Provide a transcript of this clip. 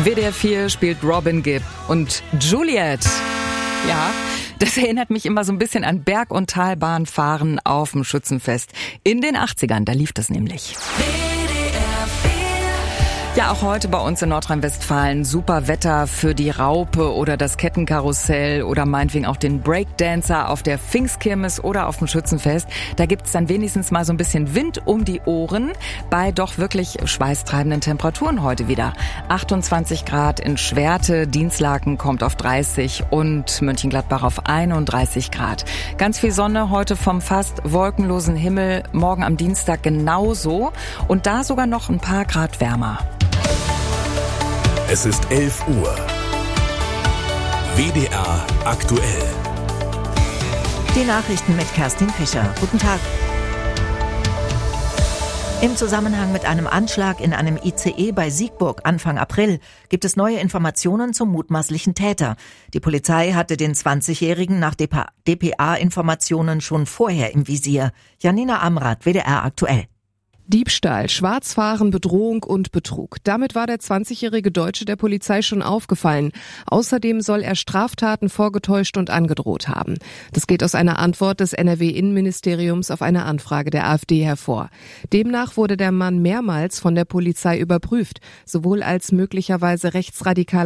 WDR 4 spielt Robin Gibb und Juliet. Ja, das erinnert mich immer so ein bisschen an Berg- und Talbahnfahren auf dem Schützenfest. In den 80ern, da lief das nämlich. Ja, auch heute bei uns in Nordrhein-Westfalen super Wetter für die Raupe oder das Kettenkarussell oder meinetwegen auch den Breakdancer auf der Pfingstkirmes oder auf dem Schützenfest. Da gibt's dann wenigstens mal so ein bisschen Wind um die Ohren bei doch wirklich schweißtreibenden Temperaturen heute wieder. 28 Grad in Schwerte, Dinslaken kommt auf 30 und Mönchengladbach auf 31 Grad. Ganz viel Sonne heute vom fast wolkenlosen Himmel, morgen am Dienstag genauso und da sogar noch ein paar Grad wärmer. Es ist 11 Uhr. WDR aktuell. Die Nachrichten mit Kerstin Fischer. Guten Tag. Im Zusammenhang mit einem Anschlag in einem ICE bei Siegburg Anfang April gibt es neue Informationen zum mutmaßlichen Täter. Die Polizei hatte den 20-Jährigen nach dpa-Informationen schon vorher im Visier. Janina Amrath, WDR aktuell. Diebstahl, Schwarzfahren, Bedrohung und Betrug. Damit war der 20-jährige Deutsche der Polizei schon aufgefallen. Außerdem soll er Straftaten vorgetäuscht und angedroht haben. Das geht aus einer Antwort des NRW-Innenministeriums auf eine Anfrage der AfD hervor. Demnach wurde der Mann mehrmals von der Polizei überprüft, sowohl als möglicherweise rechtsradikaler